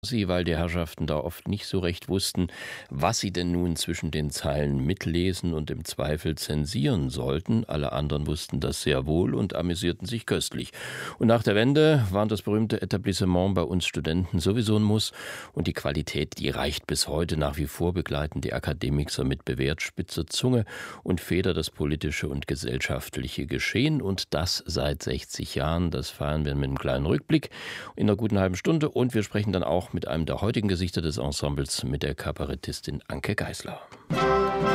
Sie, weil die Herrschaften da oft nicht so recht wussten, was sie denn nun zwischen den Zeilen mitlesen und im Zweifel zensieren sollten. Alle anderen wussten das sehr wohl und amüsierten sich köstlich. Und nach der Wende war das berühmte Etablissement bei uns Studenten sowieso ein Muss. Und die Qualität, die reicht bis heute nach wie vor, begleiten die Akademiker mit bewährt spitzer Zunge und feder das politische und gesellschaftliche Geschehen. Und das seit 60 Jahren. Das feiern wir mit einem kleinen Rückblick in einer guten halben Stunde. Und wir sprechen dann auch mit einem der heutigen Gesichter des Ensembles, mit der Kabarettistin Anke Geisler.